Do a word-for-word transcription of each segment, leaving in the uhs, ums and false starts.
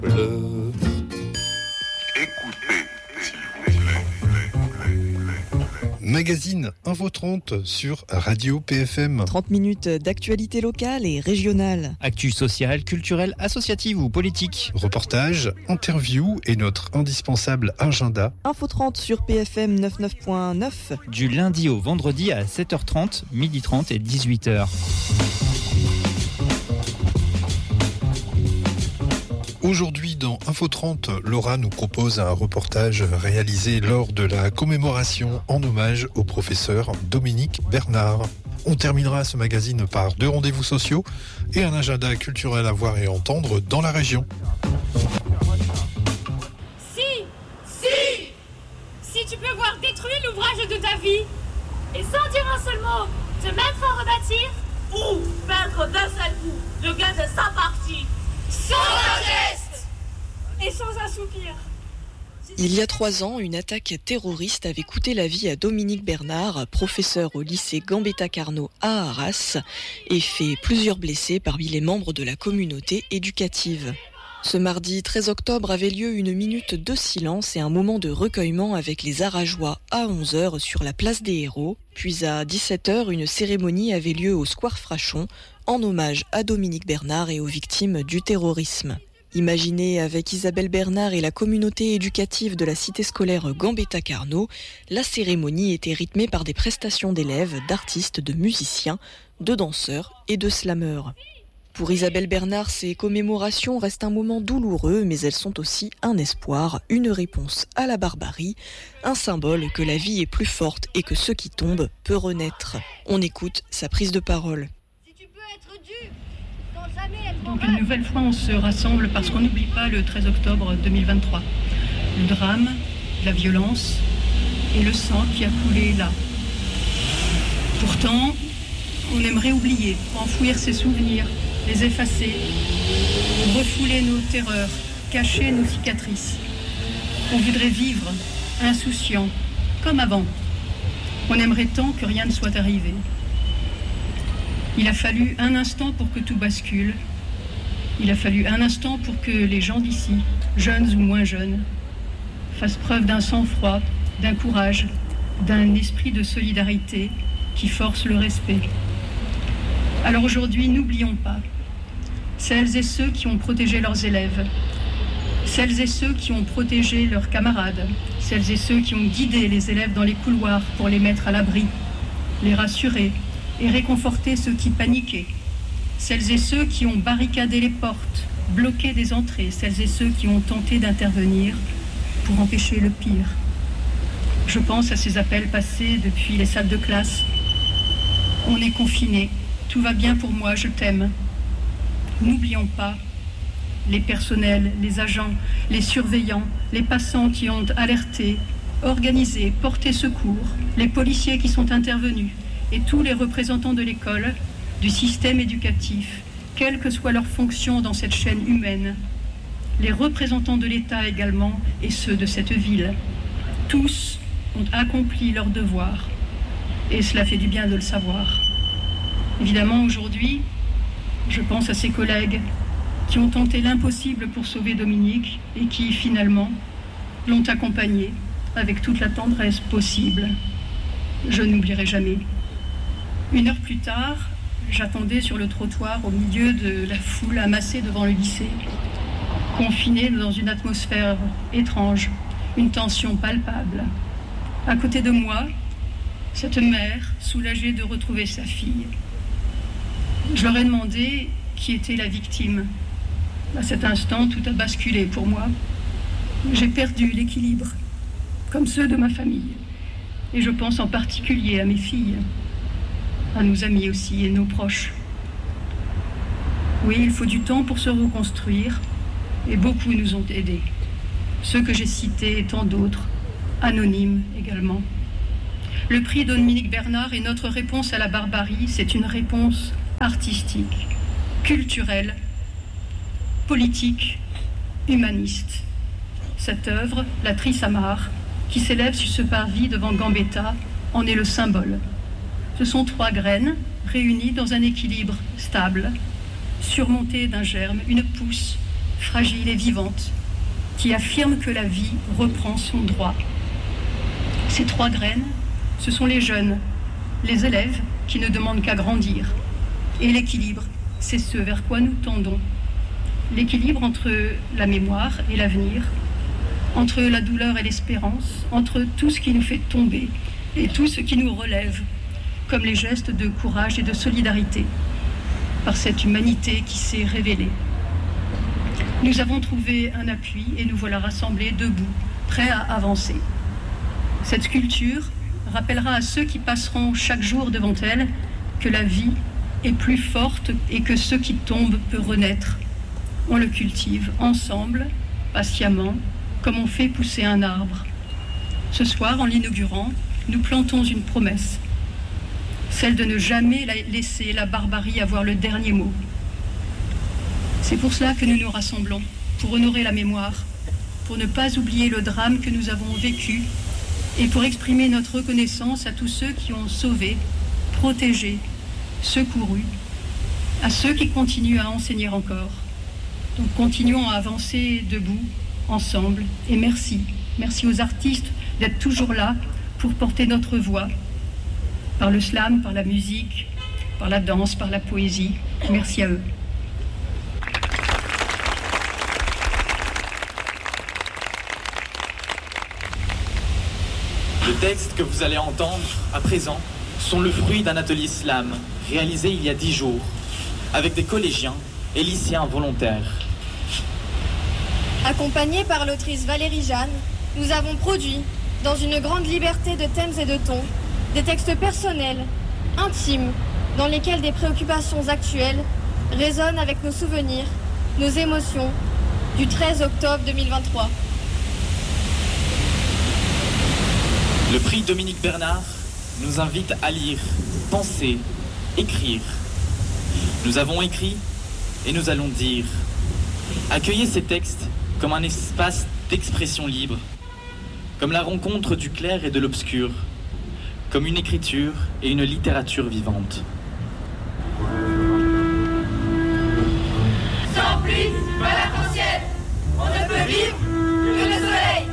Bleu. Écoutez, s'il vous plaît. Magazine Info trente sur Radio P F M. trente minutes d'actualité locale et régionale. Actu sociale, culturelle, associative ou politique. Reportages, interviews et notre indispensable agenda. Info trente sur P F M quatre-vingt-neuf point neuf. Du lundi au vendredi à sept heures trente, midi trente et dix-huit heures. Aujourd'hui, dans Info trente, Laura nous propose un reportage réalisé lors de la commémoration en hommage au professeur Dominique Bernard. On terminera ce magazine par deux rendez-vous sociaux et un agenda culturel à voir et entendre dans la région. Si, si, si tu peux voir détruire l'ouvrage de ta vie et sans dire un seul mot, te mettre à rebâtir ou perdre d'un seul coup le gain de sa partie. Sans un geste et sans un soupir. Il y a trois ans, une attaque terroriste avait coûté la vie à Dominique Bernard, professeur au lycée Gambetta-Carnot à Arras, et fait plusieurs blessés parmi les membres de la communauté éducative. Ce mardi treize octobre avait lieu une minute de silence et un moment de recueillement avec les Arageois à onze heures sur la place des Héros. Puis à dix-sept heures, une cérémonie avait lieu au square Frachon en hommage à Dominique Bernard et aux victimes du terrorisme. Imaginée avec Isabelle Bernard et la communauté éducative de la cité scolaire Gambetta-Carnot, la cérémonie était rythmée par des prestations d'élèves, d'artistes, de musiciens, de danseurs et de slameurs. Pour Isabelle Bernard, ces commémorations restent un moment douloureux, mais elles sont aussi un espoir, une réponse à la barbarie, un symbole que la vie est plus forte et que ce qui tombe peut renaître. On écoute sa prise de parole. Si tu peux être dû, sans jamais être Donc une nouvelle fois, on se rassemble parce qu'on n'oublie pas le treize octobre deux mille vingt-trois. Le drame, la violence et le sang qui a coulé là. Pourtant, on aimerait oublier, enfouir ses souvenirs, les effacer, refouler nos terreurs, cacher nos cicatrices. On voudrait vivre, insouciant, comme avant. On aimerait tant que rien ne soit arrivé. Il a fallu un instant pour que tout bascule. Il a fallu un instant pour que les gens d'ici, jeunes ou moins jeunes, fassent preuve d'un sang-froid, d'un courage, d'un esprit de solidarité qui force le respect. Alors aujourd'hui, n'oublions pas celles et ceux qui ont protégé leurs élèves, celles et ceux qui ont protégé leurs camarades, celles et ceux qui ont guidé les élèves dans les couloirs pour les mettre à l'abri, les rassurer et réconforter ceux qui paniquaient, celles et ceux qui ont barricadé les portes, bloqué des entrées, celles et ceux qui ont tenté d'intervenir pour empêcher le pire. Je pense à ces appels passés depuis les salles de classe. On est confinés. Tout va bien pour moi, je t'aime. N'oublions pas les personnels, les agents, les surveillants, les passants qui ont alerté, organisé, porté secours, les policiers qui sont intervenus et tous les représentants de l'école, du système éducatif, quelle que soit leur fonction dans cette chaîne humaine, les représentants de l'État également et ceux de cette ville. Tous ont accompli leur devoir et cela fait du bien de le savoir. Évidemment, aujourd'hui, je pense à ces collègues qui ont tenté l'impossible pour sauver Dominique et qui, finalement, l'ont accompagné avec toute la tendresse possible. Je n'oublierai jamais. Une heure plus tard, j'attendais sur le trottoir au milieu de la foule amassée devant le lycée, confinée dans une atmosphère étrange, une tension palpable. À côté de moi, cette mère, soulagée de retrouver sa fille. Je leur ai demandé qui était la victime. À cet instant, tout a basculé pour moi. J'ai perdu l'équilibre, comme ceux de ma famille. Et je pense en particulier à mes filles, à nos amis aussi et nos proches. Oui, il faut du temps pour se reconstruire, et beaucoup nous ont aidés. Ceux que j'ai cités et tant d'autres, anonymes également. Le prix Dominique Bernard est notre réponse à la barbarie, c'est une réponse artistique, culturelle, politique, humaniste. Cette œuvre, la Trisamar, qui s'élève sur ce parvis devant Gambetta, en est le symbole. Ce sont trois graines réunies dans un équilibre stable, surmontées d'un germe, une pousse fragile et vivante, qui affirme que la vie reprend son droit. Ces trois graines, ce sont les jeunes, les élèves qui ne demandent qu'à grandir. Et l'équilibre, c'est ce vers quoi nous tendons. L'équilibre entre la mémoire et l'avenir, entre la douleur et l'espérance, entre tout ce qui nous fait tomber et tout ce qui nous relève, comme les gestes de courage et de solidarité, par cette humanité qui s'est révélée. Nous avons trouvé un appui et nous voilà rassemblés debout, prêts à avancer. Cette sculpture rappellera à ceux qui passeront chaque jour devant elle que la vie est plus forte et que ce qui tombe peut renaître. On le cultive ensemble, patiemment, comme on fait pousser un arbre. Ce soir, en l'inaugurant, nous plantons une promesse, celle de ne jamais laisser la barbarie avoir le dernier mot. C'est pour cela que nous nous rassemblons, pour honorer la mémoire, pour ne pas oublier le drame que nous avons vécu et pour exprimer notre reconnaissance à tous ceux qui ont sauvé, protégé, secouru, à ceux qui continuent à enseigner encore. Donc continuons à avancer debout, ensemble, et merci. Merci aux artistes d'être toujours là pour porter notre voix, par le slam, par la musique, par la danse, par la poésie. Merci à eux. Les textes que vous allez entendre à présent sont le fruit d'un atelier slam réalisé il y a dix jours avec des collégiens et lycéens volontaires. Accompagnés par l'autrice Valérie Jeanne, nous avons produit, dans une grande liberté de thèmes et de tons, des textes personnels, intimes, dans lesquels des préoccupations actuelles résonnent avec nos souvenirs, nos émotions du treize octobre deux mille vingt-trois. Le prix Dominique Bernard nous invite à lire, penser, écrire. Nous avons écrit et nous allons dire. Accueillez ces textes comme un espace d'expression libre, comme la rencontre du clair et de l'obscur, comme une écriture et une littérature vivante. Sans pluie, pas l'arc-en-ciel. On ne peut vivre que le soleil.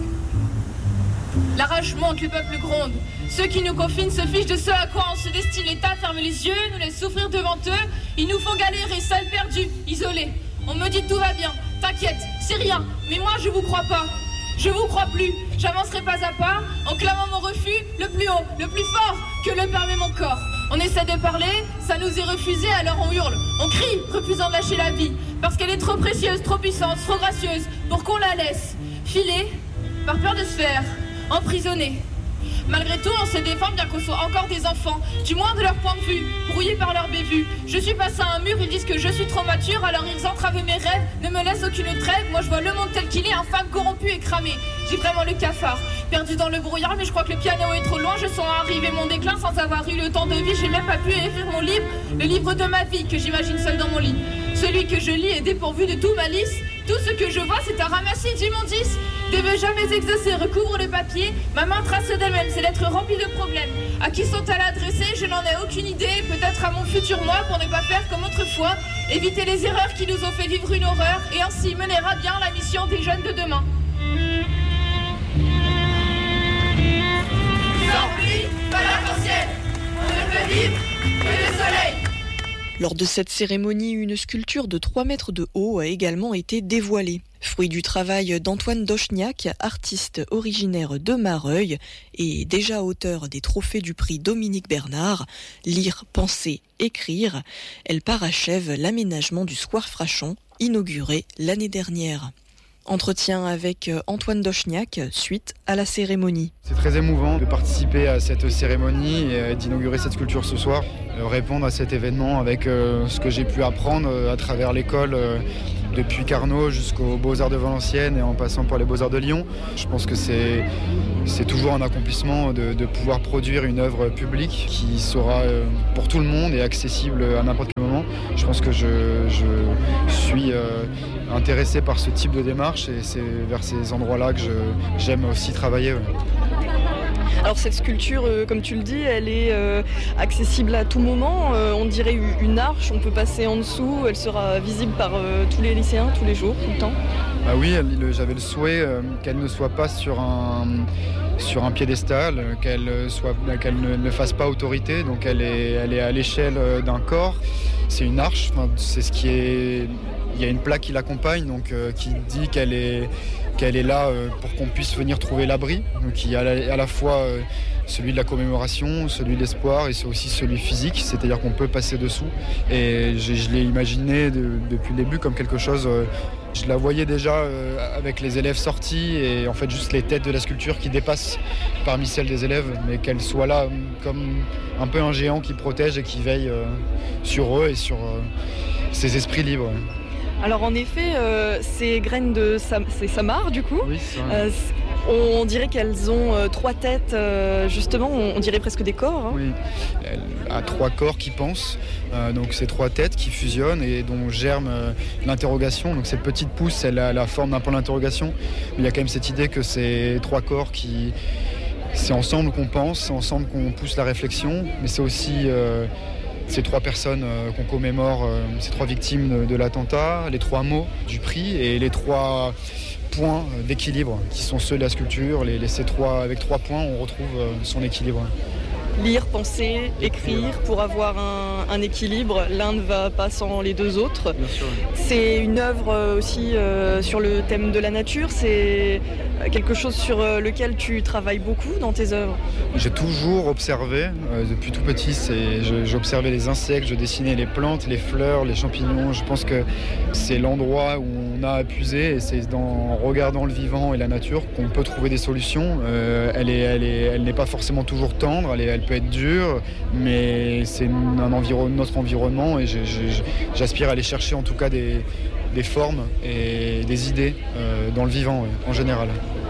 La rage monte, le peuple gronde. Ceux qui nous confinent se fichent de ce à quoi on se destine. L'État ferme les yeux, nous laisse souffrir devant eux. Ils nous font galérer, seuls, perdus, isolés. On me dit tout va bien, t'inquiète, c'est rien. Mais moi je vous crois pas. Je vous crois plus, j'avancerai pas à pas en clamant mon refus le plus haut, le plus fort que le permet mon corps. On essaie de parler, ça nous est refusé, alors on hurle. On crie, refusant de lâcher la vie, parce qu'elle est trop précieuse, trop puissante, trop gracieuse, pour qu'on la laisse filer par peur de se faire emprisonner. Malgré tout, on se défend bien qu'on soit encore des enfants, du moins de leur point de vue, brouillés par leur bévue. Je suis passé à un mur, ils disent que je suis trop mature, alors ils entravent mes rêves, ne me laissent aucune trêve. Moi je vois le monde tel qu'il est, infâme, corrompu et cramé. J'ai vraiment le cafard, perdu dans le brouillard, mais je crois que le piano est trop loin. Je sens arriver mon déclin sans avoir eu le temps de vivre. J'ai même pas pu écrire mon livre, le livre de ma vie que j'imagine seul dans mon lit. Celui que je lis est dépourvu de tout malice. Tout ce que je vois, c'est un ramassis d'immondices. Des vœux jamais exaucés recouvrent le papier. Ma main trace d'elle-même, c'est l'être rempli de problèmes. À qui sont-elles adressées? Je n'en ai aucune idée. Peut-être à mon futur moi, pour ne pas faire comme autrefois. Éviter les erreurs qui nous ont fait vivre une horreur, et ainsi mener à bien la mission des jeunes de demain. Sans pluie, pas l'arc-en-ciel. On ne peut vivre que le soleil. Lors de cette cérémonie, une sculpture de trois mètres de haut a également été dévoilée. Fruit du travail d'Antoine Dochniak, artiste originaire de Mareuil et déjà auteur des trophées du prix Dominique Bernard, Lire, penser, écrire, elle parachève l'aménagement du square Frachon, inauguré l'année dernière. Entretien avec Antoine Dochniak, suite à la cérémonie. C'est très émouvant de participer à cette cérémonie et d'inaugurer cette sculpture ce soir, répondre à cet événement avec ce que j'ai pu apprendre à travers l'école depuis Carnot jusqu'aux Beaux-Arts de Valenciennes et en passant par les Beaux-Arts de Lyon. Je pense que c'est, c'est toujours un accomplissement de, de pouvoir produire une œuvre publique qui sera pour tout le monde et accessible à n'importe quel moment. Je pense que je, je suis intéressé par ce type de démarche et c'est vers ces endroits-là que je, j'aime aussi travailler. Ouais. Alors cette sculpture, euh, comme tu le dis, elle est euh, accessible à tout moment. Euh, on dirait une arche, on peut passer en dessous, elle sera visible par euh, tous les lycéens, tous les jours, tout le temps. Ah oui, elle, j'avais le souhait euh, qu'elle ne soit pas sur un, sur un piédestal, qu'elle, soit, qu'elle ne, ne fasse pas autorité, donc elle est, elle est à l'échelle d'un corps. C'est une arche, enfin, c'est ce qui est... Il y a une plaque qui l'accompagne, donc euh, qui dit qu'elle est, qu'elle est là euh, pour qu'on puisse venir trouver l'abri. Donc il y a à la fois euh, celui de la commémoration, celui de l'espoir et c'est aussi celui physique, c'est-à-dire qu'on peut passer dessous. Et je, je l'ai imaginé de, depuis le début comme quelque chose... Euh, je la voyais déjà euh, avec les élèves sortis et en fait juste les têtes de la sculpture qui dépassent parmi celles des élèves, mais qu'elle soit là comme un peu un géant qui protège et qui veille euh, sur eux et sur euh, ces esprits libres. Alors en effet, euh, ces graines de Sam- c'est Samar du coup. Oui, ça... euh, on dirait qu'elles ont euh, trois têtes, euh, justement, on, on dirait presque des corps. Hein. Oui, elle a trois corps qui pensent, euh, donc ces trois têtes qui fusionnent et dont germe euh, l'interrogation. Donc cette petite pousse, elle a la forme d'un point d'interrogation, mais il y a quand même cette idée que ces trois corps qui... C'est ensemble qu'on pense, c'est ensemble qu'on pousse la réflexion, mais c'est aussi... Euh, ces trois personnes euh, qu'on commémore, euh, ces trois victimes de, de l'attentat, les trois mots du prix et les trois points d'équilibre qui sont ceux de la sculpture. Les, les, ces trois, avec trois points, on retrouve euh, son équilibre. Lire, penser, écrire pour avoir un, un équilibre. L'un ne va pas sans les deux autres. Bien sûr, oui. C'est une œuvre aussi euh, sur le thème de la nature. C'est quelque chose sur lequel tu travailles beaucoup dans tes œuvres. J'ai toujours observé, euh, depuis tout petit, c'est, je, j'observais les insectes, je dessinais les plantes, les fleurs, les champignons. Je pense que c'est l'endroit où on a à puiser et c'est dans, en regardant le vivant et la nature qu'on peut trouver des solutions. Euh, elle, est, elle, est, elle n'est pas forcément toujours tendre, elle, est, elle peut être dure, mais c'est un environ, notre environnement et je, je, j'aspire à aller chercher en tout cas des, des formes et des idées euh, dans le vivant, ouais, en général.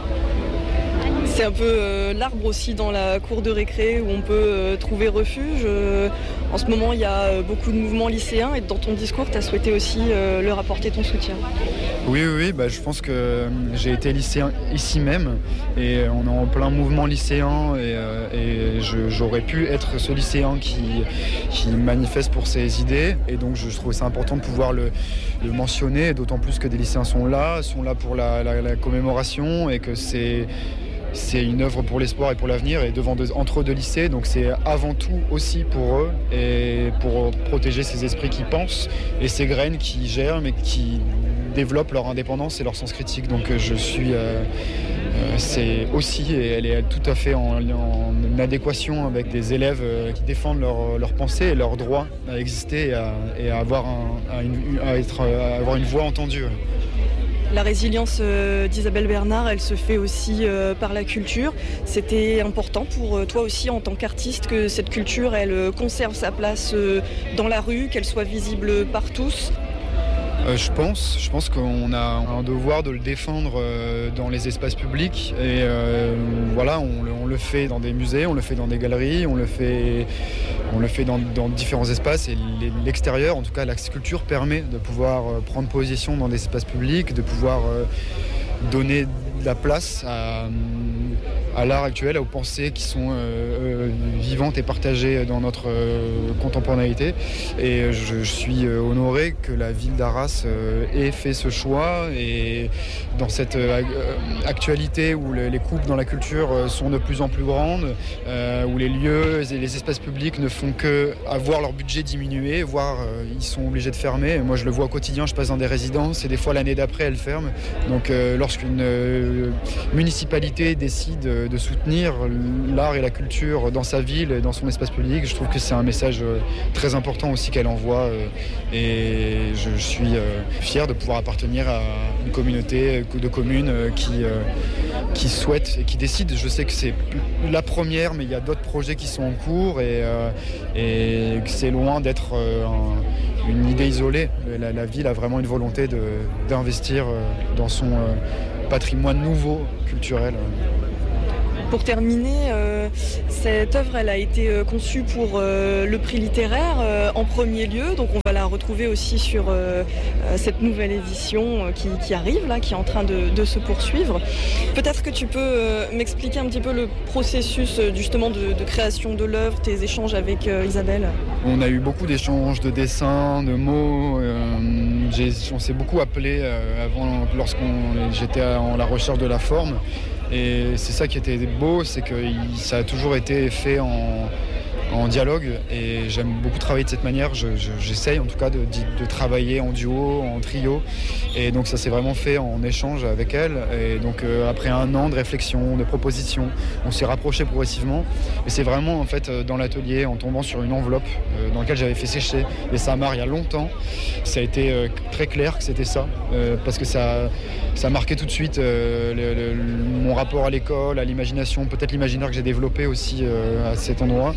C'est un peu euh, l'arbre aussi dans la cour de récré où on peut euh, trouver refuge. Euh, en ce moment, il y a euh, beaucoup de mouvements lycéens et dans ton discours, tu as souhaité aussi euh, leur apporter ton soutien. Oui, oui, oui bah, je pense que j'ai été lycéen ici même et on est en plein mouvement lycéen et, euh, et je, j'aurais pu être ce lycéen qui, qui manifeste pour ses idées et donc je trouvais ça important de pouvoir le, le mentionner, d'autant plus que des lycéens sont là, sont là pour la, la, la commémoration et que c'est... C'est une œuvre pour l'espoir et pour l'avenir et devant deux, entre deux lycées, donc c'est avant tout aussi pour eux et pour protéger ces esprits qui pensent et ces graines qui germent et qui développent leur indépendance et leur sens critique. Donc je suis, euh, euh, c'est aussi, et elle est tout à fait en, en adéquation avec des élèves qui défendent leur, leur pensée et leur droit à exister et à, et à avoir, un, à une, à être, à avoir une voix entendue. La résilience euh, d'Isabelle Bernard, elle se fait aussi euh, par la culture. C'était important pour euh, toi aussi en tant qu'artiste que cette culture, elle euh, conserve sa place euh, dans la rue, qu'elle soit visible par tous. Euh, je pense, je pense qu'on a un devoir de le défendre euh, dans les espaces publics et euh, voilà, on, on le fait dans des musées, on le fait dans des galeries, on le fait, on le fait dans, dans différents espaces et l'extérieur, en tout cas la sculpture permet de pouvoir euh, prendre position dans des espaces publics, de pouvoir euh, donner de la place à, à l'art actuel, aux pensées qui sont euh, euh, vivantes et partagées dans notre euh, contemporanéité. Et je, je suis euh, honoré que la ville d'Arras euh, ait fait ce choix. Et dans cette euh, actualité où le, les coupes dans la culture euh, sont de plus en plus grandes, euh, où les lieux et les espaces publics ne font que avoir leur budget diminuer, voire euh, ils sont obligés de fermer. Moi, je le vois au quotidien, je passe dans des résidences et des fois l'année d'après, elles ferment. Donc, euh, lorsqu'une euh, municipalité décide de soutenir l'art et la culture dans sa ville et dans son espace public, je trouve que c'est un message très important aussi qu'elle envoie et je suis fier de pouvoir appartenir à une communauté de communes qui, qui souhaite et qui décide. Je sais que c'est la première, mais il y a d'autres projets qui sont en cours et, et que c'est loin d'être un, une idée isolée. La, la ville a vraiment une volonté de, d'investir dans son patrimoine nouveau culturel. Pour terminer, euh, cette œuvre elle a été euh, conçue pour euh, le prix littéraire euh, en premier lieu, donc on va la retrouver aussi sur euh, cette nouvelle édition euh, qui, qui arrive, là, qui est en train de, de se poursuivre. Peut-être que tu peux euh, m'expliquer un petit peu le processus euh, justement de, de création de l'œuvre, tes échanges avec euh, Isabelle. On a eu beaucoup d'échanges de dessins, de mots. Euh, j'ai, on s'est beaucoup appelé euh, avant, lorsqu'on j'étais en la recherche de la forme. Et c'est ça qui était beau, c'est que il, ça a toujours été fait en, en dialogue. Et j'aime beaucoup travailler de cette manière. Je, je, j'essaye en tout cas de, de travailler en duo, en trio. Et donc ça s'est vraiment fait en échange avec elle. Et donc euh, après un an de réflexion, de proposition, on s'est rapprochés progressivement. Et c'est vraiment en fait dans l'atelier, en tombant sur une enveloppe euh, dans laquelle j'avais fait sécher les samars il y a longtemps, ça a été euh, très clair que c'était ça, euh, parce que ça, ça a marqué tout de suite euh, le, le, mon rapport à l'école, à l'imagination, peut-être l'imaginaire que j'ai développé aussi euh, à cet endroit.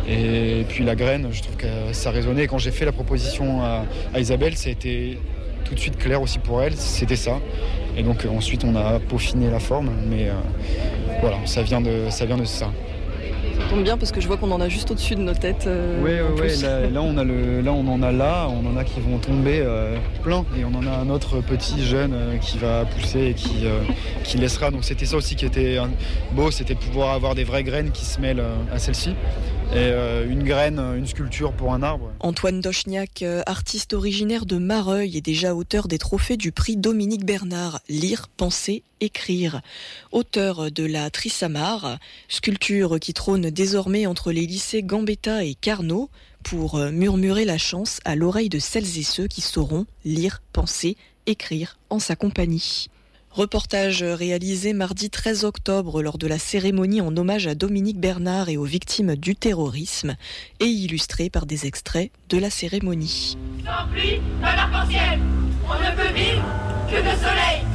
Et puis la graine, je trouve que ça résonnait. Et quand j'ai fait la proposition à, à Isabelle, ça a été tout de suite clair aussi pour elle, c'était ça. Et donc ensuite on a peaufiné la forme, mais euh, voilà, ça vient de ça. Vient de ça. Ça tombe bien parce que je vois qu'on en a juste au-dessus de nos têtes. Euh, oui, oui, oui. Là, là, on a le, là, on en a là, on en a qui vont tomber euh, plein, et on en a un autre petit jeune euh, qui va pousser et qui, euh, qui laissera. Donc c'était ça aussi qui était beau, c'était de pouvoir avoir des vraies graines qui se mêlent euh, à celle-ci. Et euh, une graine, une sculpture pour un arbre. Antoine Dochniak, artiste originaire de Mareuil et déjà auteur des trophées du prix Dominique Bernard, Lire, Penser, Écrire. Auteur de la Trisamar, sculpture qui trône désormais entre les lycées Gambetta et Carnot pour murmurer la chance à l'oreille de celles et ceux qui sauront lire, penser, écrire en sa compagnie. Reportage réalisé mardi treize octobre lors de la cérémonie en hommage à Dominique Bernard et aux victimes du terrorisme et illustré par des extraits de la cérémonie. Sans pluie, pas d'arc-en-ciel. On ne peut vivre que de soleil.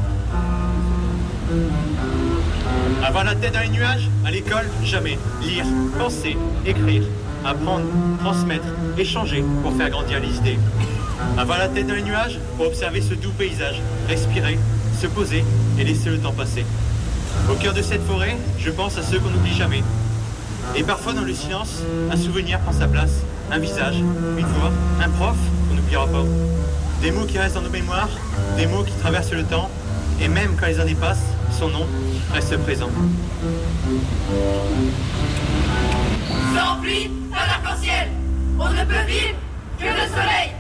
Avoir la tête dans les nuages, à l'école, jamais. Lire, penser, écrire, apprendre, transmettre, échanger pour faire grandir les idées. Avoir la tête dans les nuages pour observer ce doux paysage, respirer, se poser et laisser le temps passer. Au cœur de cette forêt, je pense à ceux qu'on n'oublie jamais. Et parfois dans le silence, un souvenir prend sa place, un visage, une voix, un prof qu'on n'oubliera pas. Des mots qui restent dans nos mémoires, des mots qui traversent le temps, et même quand les années passent, son nom reste présent. Sans pluie, pas d'arc-en-ciel, on ne peut vivre que de soleil.